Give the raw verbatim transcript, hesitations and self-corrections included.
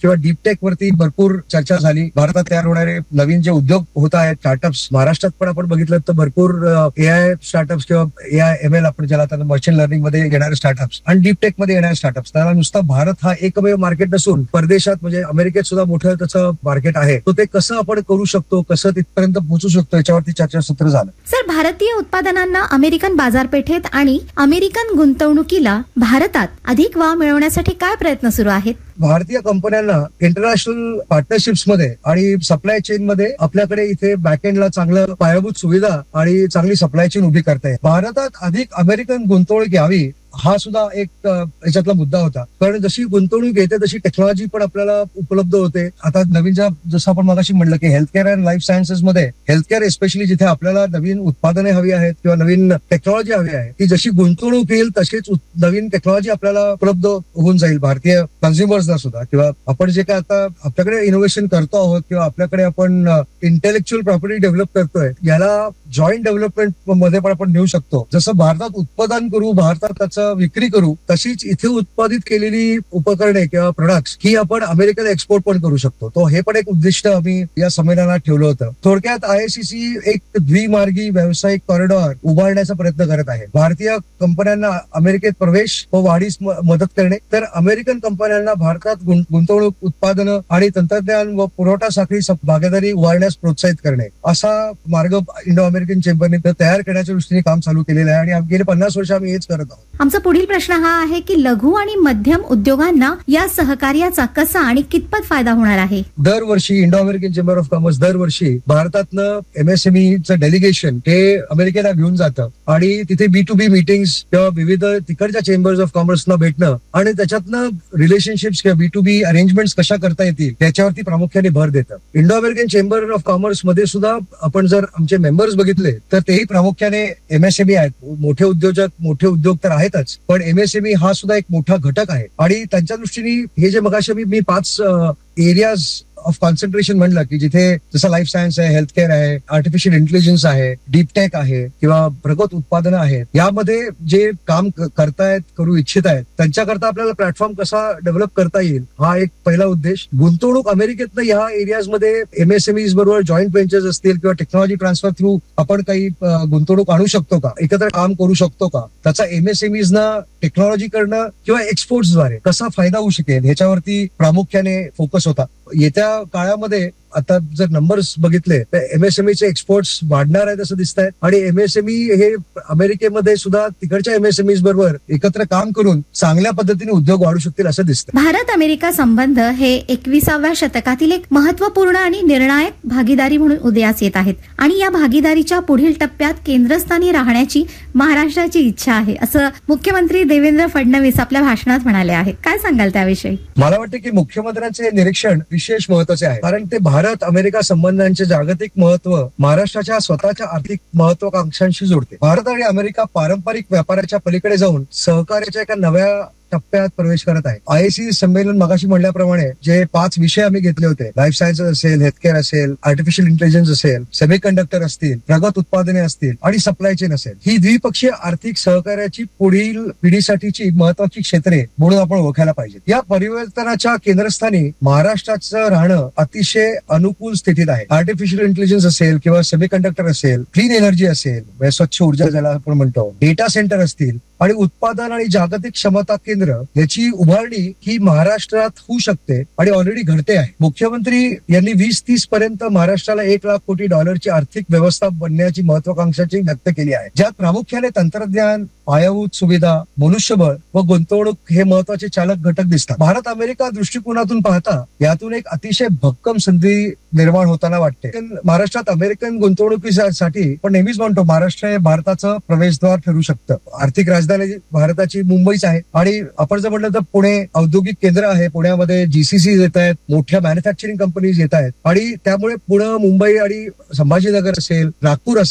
किंवा deep tech वरती भरपूर चर्चा झाली. भारतात तयार होणारे नवीन जे उद्योग होत आहेत, स्टार्टअप्स, महाराष्ट्रात पण आपण बघितलं तर भरपूर ए आय स्टार्टअप्स किंवा ए आय एम एल आपण ज्याला आता मशीन लर्निंग मध्ये येणारे स्टार्टअप्स आणि डीप टेक मध्ये येणारे स्टार्टअप्स. त्याला नुसता भारत हा एकमेव मार्केट नसून परदेशात म्हणजे अमेरिकेत सुद्धा मोठं त्याचं मार्केट आहे. तो ते कसं आपण करू शकतो, कसं तिथपर्यंत पोहोचू शकतो, याच्यावरती चर्चासत्र झालं. सर, भारतीय उत्पादनांना अमेरिकन बाजारपेठेत आणि अमेरिकन गुंतवणुकीला भारतात अधिक वाव मिळवण्यासाठी काय प्रयत्न सुरू आहेत? भारतीय कंपन्यांना इंटरनॅशनल पार्टनरशिप्स मध्ये आणि सप्लाय चेन मध्ये आपल्याकडे इथे बॅकएंडला चांगलं पायाभूत सुविधा आणि चांगली सप्लाय चेन उभी करता येईल. भारतात अधिक अमेरिकन गुंतवणूक यावी हा सुद्धा एक याच्यातला मुद्दा होता. कारण जशी गुंतवणूक येते तशी टेक्नॉलॉजी पण आपल्याला उपलब्ध होते. आता नवीन ज्या जसं आपण मगाशी म्हणलं की हेल्थकेअर अँड लाईफ सायन्सेस मध्ये हेल्थकेअर एस्पेशली जिथे आपल्याला नवीन उत्पादने हवी आहेत किंवा नवीन टेक्नॉलॉजी हवी आहे, ती जशी गुंतवणूक येईल तशीच नवीन टेक्नॉलॉजी आपल्याला उपलब्ध होऊन जाईल भारतीय कन्झ्युमर्सना सुद्धा. किंवा आपण जे काय आता आपल्याकडे इनोव्हेशन करतो आहोत किंवा आपल्याकडे आपण इंटेलेक्च्युअल प्रॉपर्टी डेव्हलप करतोय, याला जॉईंट डेव्हलपमेंट मध्ये पण आपण नेऊ शकतो. जसं भारतात उत्पादन करू, भारतात त्याचं विक्री करू, तशीच इथे उत्पादित केलेली उपकरणे किंवा प्रोडक्ट्स ही आपण अमेरिकेला एक्सपोर्ट पण करू शकतो. तो हे पण एक उद्दिष्ट आम्ही या संमेलनात ठेवलं होतं. थोडक्यात आयआयसीसी एक द्विमार्गी व्यावसायिक कॉरिडॉर उभारण्याचा प्रयत्न करत आहे. भारतीय कंपन्यांना अमेरिकेत प्रवेश व वाढीस मदत करणे, तर अमेरिकन कंपन्यांना भारतात गुंतवणूक, उत्पादनं आणि तंत्रज्ञान व पुरवठा साखळी भागीदारी उभारण्यास प्रोत्साहित करणे, असा मार्ग इंडो अमेरिकन चेंबरने तयार करण्याच्या दृष्टीने काम चालू केलेलं आहे आणि गेले पन्नास वर्ष आम्ही हेच करत आहोत. आमचा पुढील प्रश्न हा आहे की लघु आणि मध्यम उद्योगांना या सहकार्याचा कसा आणि कितपत फायदा होणार आहे? दरवर्षी Indo American chamber of commerce दरवर्षी भारतातनं एमएसएमईचं डेलिगेशन हे अमेरिकेला घेऊन जातं आणि तिथे बी टू बी मीटिंग्स किंवा विविध तिकडच्या चेंबर्स ऑफ कॉमर्सना भेटणं आणि त्याच्यातनं रिलेशनशिप्स किंवा बी टू बी अरेंजमेंट कशा करता येतील त्याच्यावरती प्रामुख्याने भर देतं. Indo American chamber of commerce मध्ये सुद्धा आपण जर आमचे मेंबर्स बघितले तर तेही प्रामुख्याने एमएसएमई आहेत. मोठे उद्योजक, मोठे उद्योग तर आहेतच, पण एमएसएमई हा सुद्धा एक मोठा घटक आहे. आणि त्यांच्या दृष्टीने हे जे मगाशी मी पाच एरियाज ऑफ कॉन्सन्ट्रेशन म्हणलं की जिथे जसं लाईफ सायन्स आहे, हेल्थकेअर आहे, आर्टिफिशियल इंटेलिजन्स आहे, डीप टेक आहे किंवा प्रगत उत्पादनं आहेत, यामध्ये जे काम करतायत, करू इच्छित आहेत त्यांच्याकरता आपल्याला प्लॅटफॉर्म कसा डेव्हलप करता येईल हा एक पहिला उद्देश. गुंतवणूक अमेरिकेतनं या एरियाजमध्ये एमएसएमईज बरोबर जॉईंट व्हेंचर्स असतील किंवा टेक्नॉलॉजी ट्रान्सफर थ्रू आपण काही गुंतवणूक आणू शकतो का, एकत्र काम करू शकतो का, त्याचा एमएसएमईजना टेक्नॉलॉजी करणं किंवा एक्सपोर्ट्सद्वारे कसा फायदा होऊ शकेल ह्याच्यावरती प्रामुख्याने फोकस होता. येत्या काळामध्ये आता जर नंबर्स बघितले तर एमएसएमईचे एक्सपोर्ट्स वाढणार आहेत असं दिसत आहे आणि एमएसएमई हे अमेरिकेमध्ये सुद्धा तिकडच्या एमएसएमईज बरोबर एकत्र काम करून चांगल्या पद्धतीने उद्योग वाढू शकतील असं दिसतं. भारत अमेरिका संबंध हे एकविसाव्या शतकातील एक महत्वपूर्ण आणि निर्णायक भागीदारी म्हणून उदयास येत आहेत आणि या भागीदारीच्या पुढील टप्प्यात केंद्रस्थानी राहण्याची महाराष्ट्राची इच्छा आहे असं मुख्यमंत्री देवेंद्र फडणवीस आपल्या भाषणात म्हणाले आहेत. काय सांगाल त्याविषयी? मला वाटतं की मुख्यमंत्र्यांचे निरीक्षण विशेष महत्वाचे आहे कारण ते भारत अमेरिका संबंधांचे जागतिक महत्व महाराष्ट्राच्या स्वतःच्या आर्थिक महत्वाकांक्षांशी जोडते. भारत आणि अमेरिका पारंपरिक व्यापाराच्या पलीकडे जाऊन सहकार्याच्या एका नव्या टप्प्यात प्रवेश करत आहे. आयआयसी संमेलन मगाशी म्हणल्याप्रमाणे जे पाच विषय आम्ही घेतले होते, लाईफ सायन्सेस असेल, हेल्थकेअर असेल, आर्टिफिशियल इंटेलिजन्स असेल, सेमीकंडक्टर असतील, प्रगत उत्पादने असतील आणि सप्लाय चेन असेल, ही द्विपक्षीय आर्थिक सहकार्याची पुढील पिढीसाठीची महत्वाची क्षेत्रे म्हणून आपण ओळखायला पाहिजे. या परिवर्तनाच्या केंद्रस्थानी महाराष्ट्राचं राहणं अतिशय अनुकूल स्थितीत आहे. आर्टिफिशियल इंटेलिजन्स असेल किंवा सेमीकंडक्टर असेल, क्लीन एनर्जी असेल, स्वच्छ ऊर्जा ज्याला आपण म्हणतो, डेटा सेंटर असतील आणि उत्पादन आणि जागतिक क्षमता केंद्र याची उभारणी ही महाराष्ट्रात होऊ शकते आणि ऑलरेडी घडते आहे. मुख्यमंत्री यांनी वीस तीस पर्यंत महाराष्ट्राला एक लाख कोटी डॉलरची आर्थिक व्यवस्था बनण्याची महत्वाकांक्षाची व्यक्त केली आहे, ज्यात प्रामुख्याने तंत्रज्ञान, पायाभूत सुविधा, मनुष्यबळ व गुंतवणूक हे महत्वाचे चालक घटक दिसतात. भारत अमेरिका दृष्टिकोनातून पाहता यातून एक अतिशय भक्कम संधी निर्माण होताना वाटते. महाराष्ट्रात अमेरिकन गुंतवणुकीसाठी पण नेहमीच म्हणतो महाराष्ट्र हे भारताचं प्रवेशद्वार ठरू शकतं. आर्थिक राजधानी भारताची मुंबईच आहे आणि आपण जर म्हटलं तर पुणे औद्योगिक केंद्र आहे. पुण्यामध्ये जीसीसी येत आहेत, मोठ्या मॅन्युफॅक्चरिंग कंपनीज येत आहेत आणि त्यामुळे पुणे, मुंबई आणि संभाजीनगर असेल, नागपूर असेल